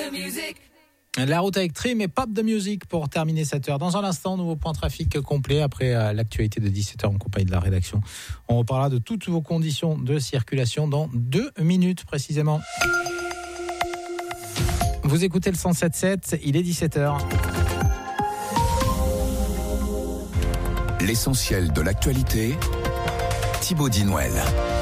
La route avec Trim et Pop the Music pour terminer cette heure. Dans un instant, nouveau point trafic complet après l'actualité de 17h en compagnie de la rédaction. On reparlera de toutes vos conditions de circulation dans 2 minutes précisément. Vous écoutez le 107.7, il est 17h. L'essentiel de l'actualité, Thibaut Dinouel.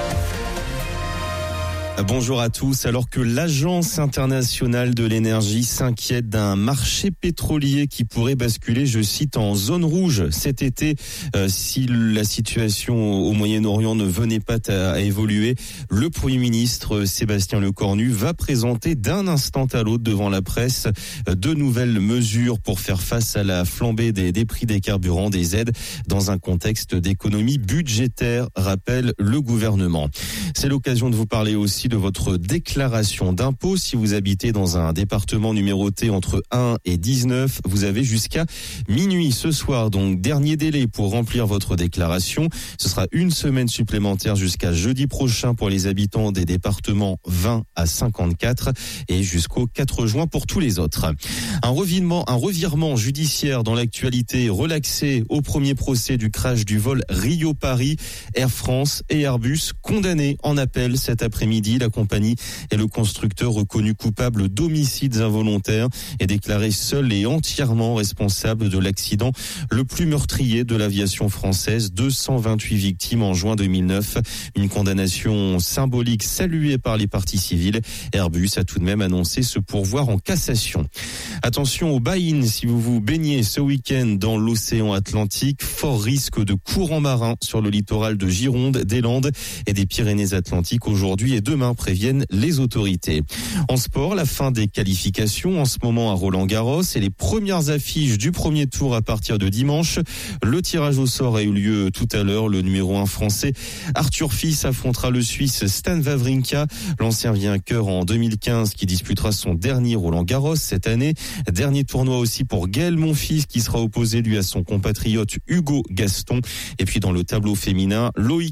Bonjour à tous. Alors que l'Agence internationale de l'énergie s'inquiète d'un marché pétrolier qui pourrait basculer, je cite, en zone rouge cet été si la situation au Moyen-Orient ne venait pas à évoluer, le Premier ministre Sébastien Lecornu va présenter d'un instant à l'autre devant la presse de nouvelles mesures pour faire face à la flambée des prix des carburants, des aides dans un contexte d'économie budgétaire, rappelle le gouvernement. C'est l'occasion de vous parler aussi de votre déclaration d'impôt. Si vous habitez dans un département numéroté entre 1 et 19, vous avez jusqu'à minuit ce soir, donc dernier délai pour remplir votre déclaration. Ce sera une semaine supplémentaire jusqu'à jeudi prochain pour les habitants des départements 20 à 54 et jusqu'au 4 juin pour tous les autres. Un revirement judiciaire dans l'actualité, relaxé au premier procès du crash du vol Rio-Paris. Air France et Airbus condamnés en appel cet après-midi. La compagnie et le constructeur reconnu coupable d'homicides involontaires est déclaré seul et entièrement responsable de l'accident le plus meurtrier de l'aviation française. 228 victimes en juin 2009. Une condamnation symbolique saluée par les parties civiles. Airbus a tout de même annoncé se pourvoir en cassation. Attention au buy-in si vous vous baignez ce week-end dans l'océan Atlantique. Fort risque de courants marins sur le littoral de Gironde, des Landes et des Pyrénées-Atlantiques aujourd'hui et demain, préviennent les autorités. En sport, la fin des qualifications en ce moment à Roland-Garros et les premières affiches du premier tour à partir de dimanche. Le tirage au sort a eu lieu tout à l'heure. Le numéro 1 français Arthur Fils affrontera le Suisse Stan Wawrinka, l'ancien vainqueur en 2015 qui disputera son dernier Roland-Garros cette année. Dernier tournoi aussi pour Gaël Monfils qui sera opposé lui à son compatriote Hugo Gaston. Et puis dans le tableau féminin,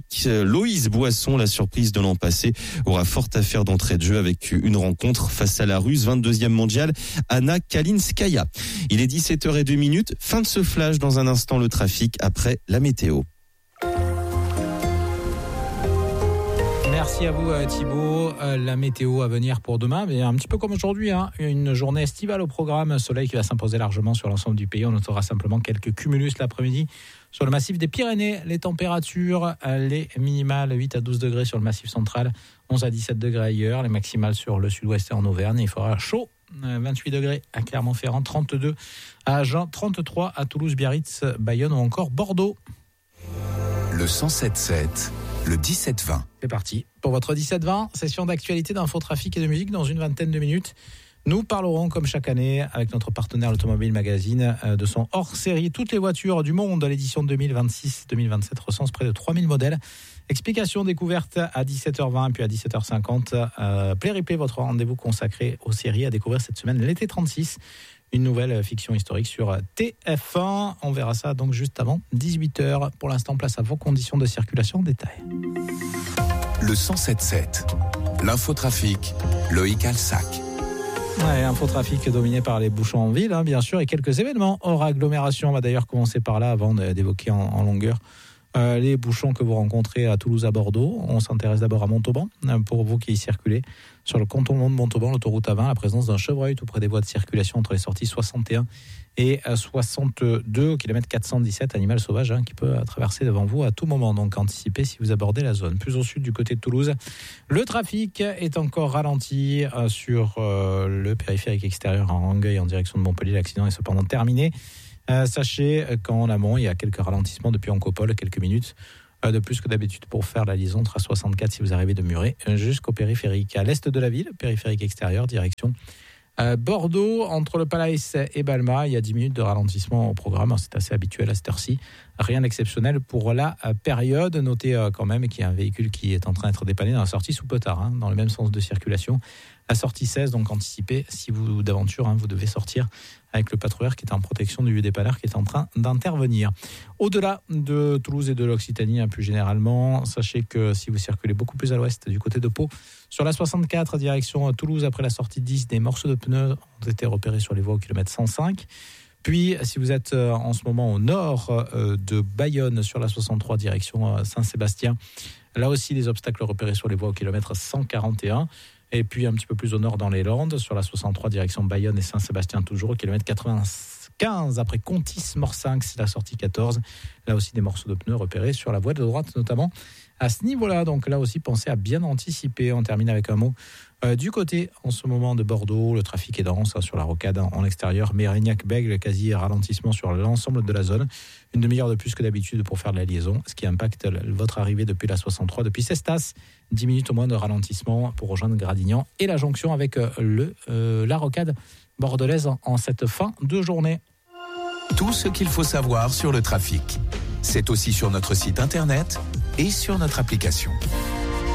Loïs Boisson, la surprise de l'an passé, aura fort à faire d'entrée de jeu avec une rencontre face à la Russe 22e mondiale Anna Kalinskaya. Il est 17h02. Fin de ce flash. Dans un instant, le trafic après la météo. Merci à vous Thibaut. La météo à venir pour demain, mais un petit peu comme aujourd'hui, une journée estivale au programme. Soleil qui va s'imposer largement sur l'ensemble du pays. On notera simplement quelques cumulus l'après-midi sur le massif des Pyrénées. Les températures, les minimales 8 à 12 degrés sur le massif central, 11 à 17 degrés ailleurs. Les maximales sur le sud-ouest et en Auvergne. Il fera chaud, 28 degrés à Clermont-Ferrand, 32 à Agen, 33 à Toulouse, Biarritz, Bayonne ou encore Bordeaux. Le 107.7, le 17-20. C'est parti pour votre 17-20, session d'actualité, d'infotrafic et de musique dans une vingtaine de minutes. Nous parlerons, comme chaque année, avec notre partenaire l'Automobile Magazine, de son hors-série Toutes les voitures du monde. L'édition 2026-2027 recense près de 3000 modèles. Explication découverte à 17h20 puis à 17h50. Play Replay, votre rendez-vous consacré aux séries, à découvrir cette semaine l'été 36. Une nouvelle fiction historique sur TF1. On verra ça donc juste avant 18h. Pour l'instant, place à vos conditions de circulation en détail. Le 107.7, l'infotrafic, Loïc Alsac. Ouais, infotrafic dominé par les bouchons en ville, bien sûr, et quelques événements hors agglomération. On va d'ailleurs commencer par là avant d'évoquer en longueur les bouchons que vous rencontrez à Toulouse, à Bordeaux. On s'intéresse d'abord à Montauban. Pour vous qui y circulez sur le canton de Montauban, l'autoroute A20, la présence d'un chevreuil tout près des voies de circulation entre les sorties 61 et 62 au kilomètre 417, animal sauvage qui peut traverser devant vous à tout moment. Donc anticipez si vous abordez la zone. Plus au sud du côté de Toulouse, le trafic est encore ralenti sur le périphérique extérieur à Rangueil en direction de Montpellier. L'accident est cependant terminé. Sachez qu'en amont, il y a quelques ralentissements depuis Oncopole, quelques minutes de plus que d'habitude pour faire la liaison entre 64 si vous arrivez de Muret jusqu'au périphérique. À l'est de la ville, périphérique extérieur, direction Bordeaux, entre le Palais et Balma, il y a 10 minutes de ralentissement au programme. C'est assez habituel à cette heure-ci. Rien d'exceptionnel pour la période. Notez quand même qu'il y a un véhicule qui est en train d'être dépanné dans la sortie sous Petard, dans le même sens de circulation. La sortie 16, donc anticipez, si vous d'aventure, vous devez sortir avec le patrouilleur qui est en protection du dépanneur qui est en train d'intervenir. Au-delà de Toulouse et de l'Occitanie, plus généralement, sachez que si vous circulez beaucoup plus à l'ouest du côté de Pau, sur la 64 direction Toulouse, après la sortie 10, des morceaux de pneus ont été repérés sur les voies au kilomètre 105. Puis, si vous êtes en ce moment au nord de Bayonne, sur la 63 direction Saint-Sébastien, là aussi des obstacles repérés sur les voies au kilomètre 141. Et puis un petit peu plus au nord dans les Landes, sur la 63 direction Bayonne et Saint-Sébastien toujours, au kilomètre 95 après Contis-Morsinx, la sortie 14. Là aussi des morceaux de pneus repérés sur la voie de droite notamment à ce niveau-là. Donc là aussi pensez à bien anticiper. On termine avec un mot du côté en ce moment de Bordeaux. Le trafic est dense sur la rocade en extérieur. Mérignac-Bègles, quasi ralentissement sur l'ensemble de la zone. Une demi-heure de plus que d'habitude pour faire de la liaison, ce qui impacte votre arrivée depuis la 63, depuis Cestas. 10 minutes au moins de ralentissement pour rejoindre Gradignan et la jonction avec la rocade bordelaise en cette fin de journée. Tout ce qu'il faut savoir sur le trafic, c'est aussi sur notre site internet et sur notre application.